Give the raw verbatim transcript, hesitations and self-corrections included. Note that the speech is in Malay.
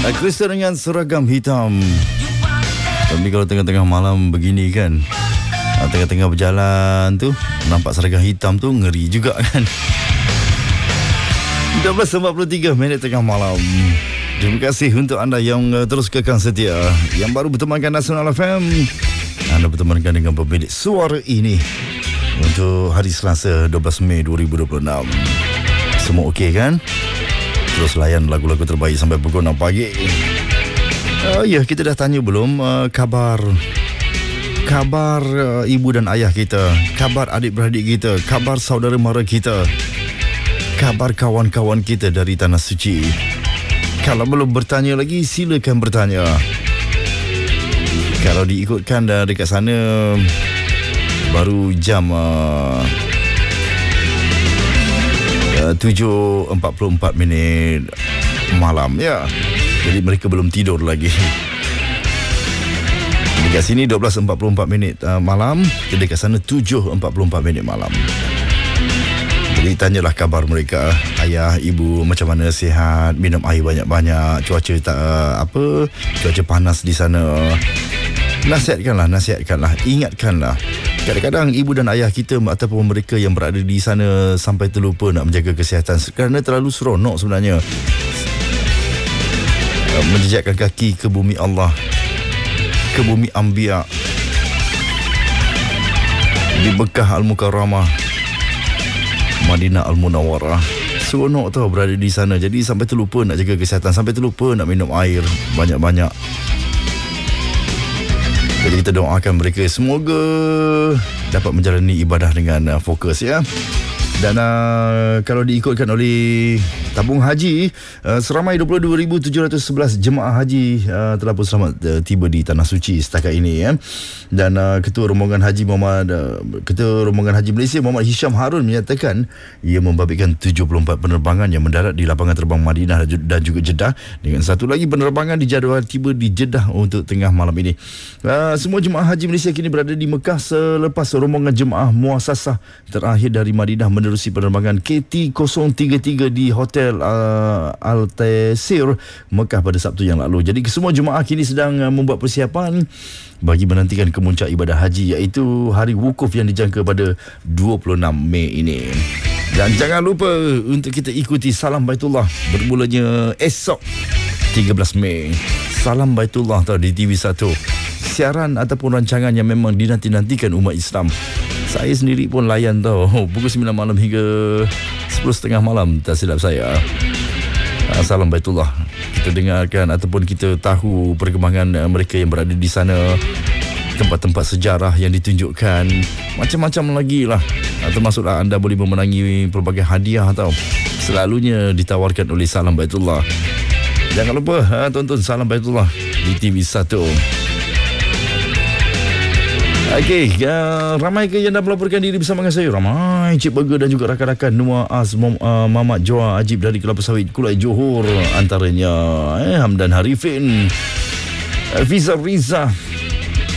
Kristen dengan seragam hitam. Tapi kalau tengah-tengah malam begini kan, tengah-tengah berjalan tu nampak seragam hitam tu, ngeri juga kan. dua belas empat puluh tiga minit tengah malam. Terima kasih untuk anda yang terus kekal setia, yang baru bertemankan Nasional F M. Anda bertemankan dengan pemilik suara ini untuk hari Selasa dua belas Mei dua ribu dua puluh enam. Semua okey kan? Terus layan lagu-lagu terbaik sampai pukul enam pagi. Uh, ya, kita dah tanya belum uh, kabar Kabar uh, ibu dan ayah kita, kabar adik-beradik kita, kabar saudara mara kita, kabar kawan-kawan kita dari Tanah Suci. Kalau belum bertanya lagi, silakan bertanya. Kalau diikutkan dah dekat sana baru jam uh, tujuh empat puluh empat minit malam ya. Jadi mereka belum tidur lagi. Dekat sini dua belas empat puluh empat minit uh, malam, dekat sana tujuh empat puluh empat minit malam. Jadi tanyalah kabar mereka, ayah, ibu macam mana, sihat, minum air banyak-banyak, cuaca tak uh, apa, cuaca panas di sana. Nasihatkanlah, nasihatkanlah, ingatkanlah. Kadang-kadang ibu dan ayah kita ataupun mereka yang berada di sana sampai terlupa nak menjaga kesihatan kerana terlalu seronok sebenarnya menjejakkan kaki ke bumi Allah, ke bumi Anbiya, di Mekah Al-Mukarramah, Madinah Al-Munawwarah. Seronok tau berada di sana. Jadi sampai terlupa nak jaga kesihatan, sampai terlupa nak minum air banyak-banyak. Jadi kita doakan mereka semoga dapat menjalani ibadah dengan uh, fokus ya. Dan uh, kalau diikutkan oleh tabung haji, uh, seramai dua puluh dua ribu tujuh ratus sebelas jemaah haji uh, telah pun selamat uh, tiba di Tanah Suci setakat ini ya. Dan uh, Ketua Rombongan Haji Muhammad uh, Ketua Rombongan Haji Malaysia Muhammad Hisham Harun menyatakan ia membabitkan tujuh puluh empat penerbangan yang mendarat di lapangan terbang Madinah dan juga Jeddah, dengan satu lagi penerbangan dijadual tiba di Jeddah untuk tengah malam ini. Uh, semua jemaah haji Malaysia kini berada di Mekah selepas rombongan jemaah muasasah terakhir dari Madinah menerusi penerbangan K T kosong tiga tiga di Hotel uh, Al-Taisir Mekah pada Sabtu yang lalu. Jadi semua jemaah kini sedang uh, membuat persiapan bagi menantikan kemuncak ibadah haji, iaitu hari wukuf yang dijangka pada dua puluh enam Mei ini. Dan jangan lupa untuk kita ikuti Salam Baitullah bermulanya esok tiga belas Mei. Salam Baitullah tau di T V satu. Siaran ataupun rancangan yang memang dinanti-nantikan umat Islam. Saya sendiri pun layan tau, pukul sembilan malam hingga sepuluh tiga puluh malam tak silap saya. Salam Baitullah. Kita dengarkan ataupun kita tahu perkembangan mereka yang berada di sana, tempat-tempat sejarah yang ditunjukkan, macam-macam lagi lah. Termasuklah anda boleh memenangi pelbagai hadiah tau, selalunya ditawarkan oleh Salam Baitullah. Jangan lupa ha, tonton Salam Baitullah di T V satu. Okey, uh, ramai ke yang dah melaporkan diri bersama dengan saya? Ramai. Cik Burger dan juga rakan-rakan Noah Az, Mom, uh, Mamat Joa Ajib dari Kelapa Sawit, Kulai Johor antaranya. Eh, Hamdan Harifin, uh, Fiza Riza,